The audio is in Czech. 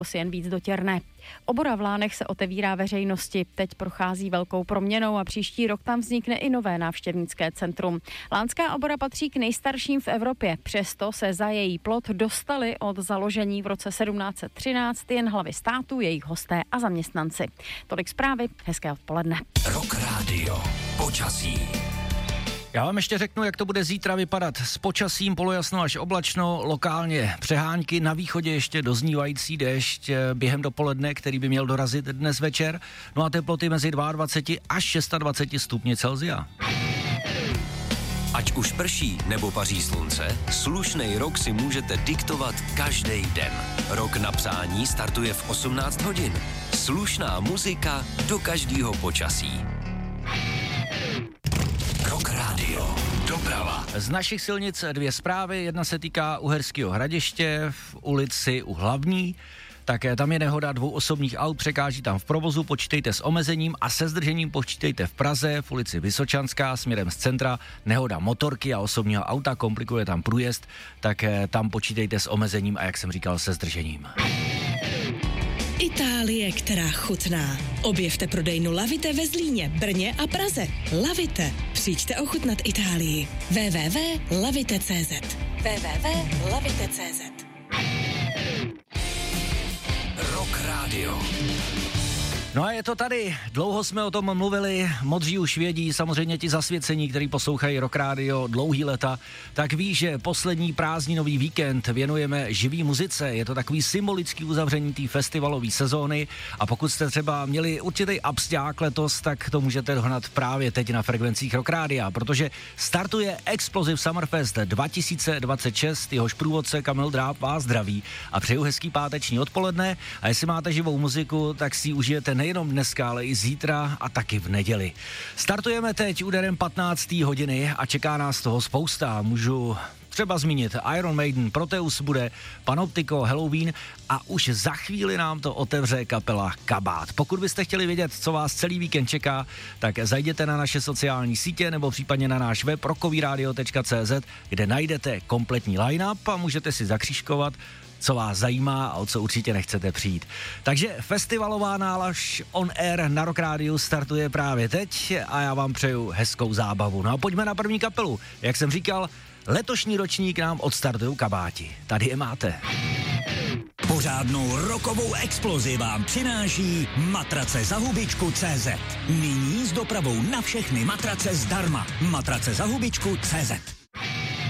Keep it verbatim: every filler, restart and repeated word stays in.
si jen víc dotěrné. Obora v Lánech se otevírá veřejnosti. Teď prochází velkou proměnou a příští rok tam vznikne i nové návštěvnické centrum. Lánská obora patří k nejstarším v Evropě. Přesto se za její plot dostali od založení v roce sedmnáct set třináct jen hlavy státu, jejich hosté a zaměstnanci. Tolik zprávy, hezké odpoledne. Rock Radio. Počasí. Já vám ještě řeknu, jak to bude zítra vypadat. S počasím polojasno až oblačno, lokálně přehánky, na východě ještě doznívající déšť během dopoledne, který by měl dorazit dnes večer. No a teploty mezi dvacet dva až dvacet šest stupňů Celsia. Ať už prší nebo paří slunce, slušnej rok si můžete diktovat každý den. Rok na přání startuje v osmnáct hodin. Slušná muzika do každého počasí. Rock Radio. Doprava. Z našich silnic dvě zprávy. Jedna se týká Uherského Hradiště v ulici U Hlavní. Také tam je nehoda dvou osobních aut, překáží tam v provozu, počítejte s omezením a se zdržením počítejte v Praze, v ulici Vysočanská, směrem z centra, nehoda motorky a osobního auta, komplikuje tam průjezd, tak tam počítejte s omezením a jak jsem říkal, se zdržením. Itálie, která chutná. Objevte prodejnu Lavite ve Zlíně, Brně a Praze. Lavite. Přijďte ochutnat Itálii. w w w tečka lavite tečka c z w w w tečka lavite tečka c z Rock Radio. No a je to tady, dlouho jsme o tom mluvili, modří už vědí, samozřejmě ti zasvěcení, kteří poslouchají Rock Radio dlouhý leta, tak ví, že poslední prázdninový víkend věnujeme živý muzice, je to takový symbolický uzavření té festivalové sezóny a pokud jste třeba měli určitý absťák letos, tak to můžete dohnat právě teď na frekvencích Rock Radia, protože startuje Explosive Summerfest dva tisíce dvacet šest, jehož průvodce Kamil Dráb vás zdraví a přeju hezký páteční odpoledne a jestli máte živou muziku, tak si ji užijete nejenom dneska, ale i zítra a taky v neděli. Startujeme teď úderem patnácté hodiny a čeká nás toho spousta. Můžu třeba zmínit Iron Maiden, Proteus bude, Panoptiko, Halloween a už za chvíli nám to otevře kapela Kabát. Pokud byste chtěli vědět, co vás celý víkend čeká, tak zajděte na naše sociální sítě nebo případně na náš web rockovyradio tečka c z, kde najdete kompletní line-up a můžete si zakřížkovat, co vás zajímá a o co určitě nechcete přijít. Takže festivalová nálaž on air na Rock Radio startuje právě teď a já vám přeju hezkou zábavu. No a pojďme na první kapelu. Jak jsem říkal, letošní ročník nám odstartují Kabáti. Tady je máte. Pořádnou rokovou explozi vám přináší matrace za hubičku tečka cé zet. Nyní s dopravou na všechny matrace zdarma. matrace za hubičku tečka cé zet.